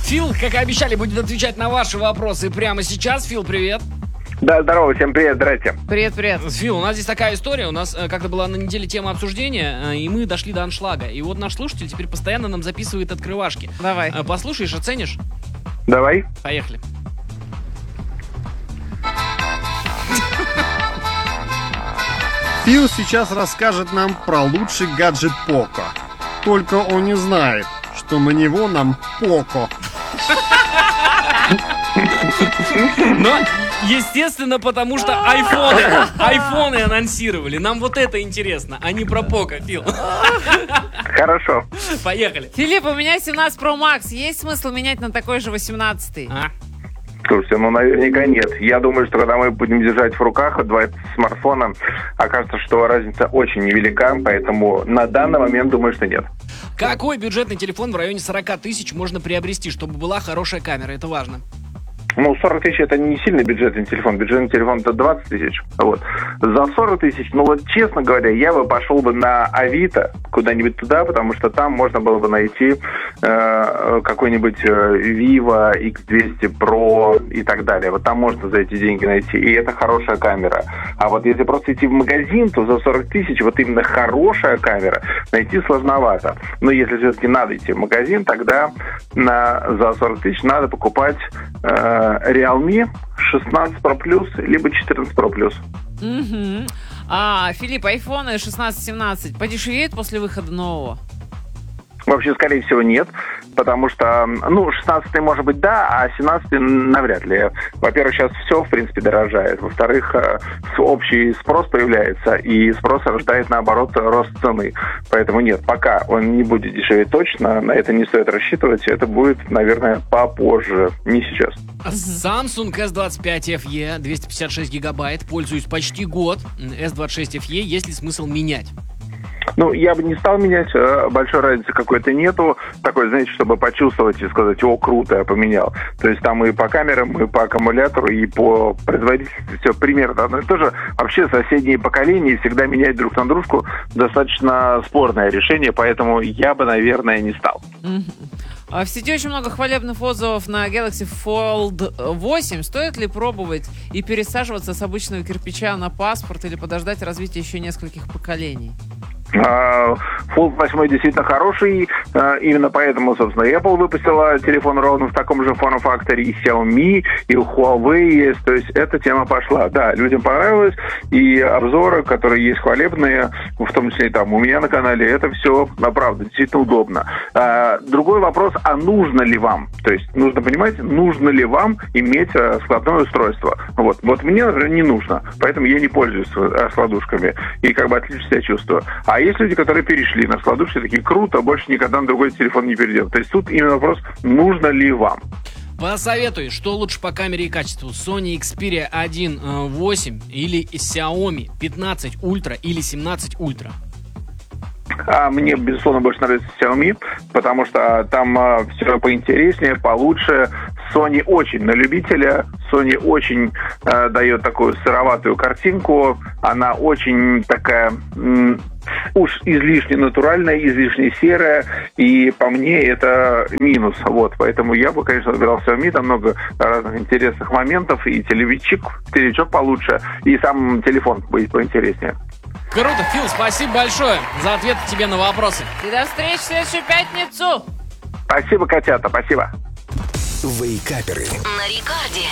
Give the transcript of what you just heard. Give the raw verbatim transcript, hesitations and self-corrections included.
Фил, как и обещали, будет отвечать на ваши вопросы прямо сейчас. Фил, привет. Да, здорово, всем привет, здрасте. Привет, привет. Фил, у нас здесь такая история. У нас э, как-то была на неделе тема обсуждения, э, и мы дошли до аншлага. И вот наш слушатель теперь постоянно нам записывает открывашки. Давай. Э, послушаешь, оценишь? Давай. Поехали. Фил сейчас расскажет нам про лучший гаджет Поко. Только он не знает, что на него нам Поко. Но, естественно, потому что айфоны, айфоны анонсировали. Нам вот это интересно, а не про Поко, Фил. Хорошо. Поехали. Филипп, у меня семнадцать про макс. Есть смысл менять на такой же восемнадцатый? А? Слушайте, ну наверняка нет. Я думаю, что когда мы будем держать в руках два смартфона, окажется, что разница очень невелика, поэтому на данный момент думаю, что нет. Какой бюджетный телефон в районе сорок тысяч можно приобрести, чтобы была хорошая камера? Это важно. Ну, сорок тысяч это не сильный бюджетный телефон. Бюджетный телефон это двадцать тысяч. Вот. За сорок тысяч, ну вот честно говоря, я бы пошел бы на Авито, куда-нибудь туда, потому что там можно было бы найти э, какой-нибудь э, Vivo икс двести Pro и так далее. Вот там можно за эти деньги найти. И это хорошая камера. А вот если просто идти в магазин, то за сорок тысяч вот именно хорошая камера найти сложновато. Но если все-таки надо идти в магазин, тогда на, за сорок тысяч надо покупать э, Realme шестнадцать Pro Plus либо четырнадцать Pro Plus. Угу. А, Филипп, айфоны шестнадцать семнадцать подешевеют после выхода нового? Вообще, скорее всего, нет. Потому что, ну, шестнадцатый может быть да, а семнадцатый навряд ли. Во-первых, сейчас все, в принципе, дорожает. Во-вторых, общий спрос появляется, и спрос рождает, наоборот, рост цены. Поэтому нет, пока он не будет дешеветь точно, на это не стоит рассчитывать. Это будет, наверное, попозже, не сейчас. Samsung эс двадцать пять эф и двести пятьдесят шесть гигабайт. Пользуюсь почти год. эс двадцать шесть эф и. Есть ли смысл менять? Ну, я бы не стал менять, большой разницы какой-то нету. Такой, знаете, чтобы почувствовать и сказать, о, круто, я поменял. То есть там и по камерам, и по аккумулятору, и по производительности все примерно одно и то же. Вообще соседние поколения всегда менять друг на дружку достаточно спорное решение, поэтому я бы, наверное, не стал. В сети очень много хвалебных отзывов на Galaxy Fold восемь. Стоит ли пробовать и пересаживаться с обычного кирпича на паспорт или подождать развития еще нескольких поколений? Fold восемь действительно хороший, именно поэтому, собственно, Apple выпустила телефон ровно в таком же форм-факторе, и Xiaomi, и у Huawei есть, то есть эта тема пошла. Да, людям понравилось, и обзоры, которые есть хвалебные, в том числе и там у меня на канале, это все, правда, действительно удобно. Другой вопрос, а нужно ли вам? То есть нужно понимать, нужно ли вам иметь складное устройство. Вот, вот мне, например, не нужно, поэтому я не пользуюсь складушками, и как бы отлично себя чувствую. А есть люди, которые перешли на складушки, такие, круто, больше никогда на другой телефон не перейдем. То есть тут именно вопрос, нужно ли вам. Посоветуй, что лучше по камере и качеству? Sony Xperia один восемь или Xiaomi пятнадцать Ultra или семнадцать Ultra? А мне, безусловно, больше нравится Xiaomi, потому что там э, все поинтереснее, получше. Sony очень на любителя, Sony очень э, дает такую сыроватую картинку, она очень такая м, уж излишне натуральная, излишне серая, и по мне это минус. Вот, поэтому я бы, конечно, выбирал Xiaomi, там много разных интересных моментов, и телевичок, телевичок получше, и сам телефон будет поинтереснее. Круто, Фил, спасибо большое за ответ тебе на вопросы. И до встречи в следующую пятницу. Спасибо, котята, спасибо. Вейкаперы. На рекорде.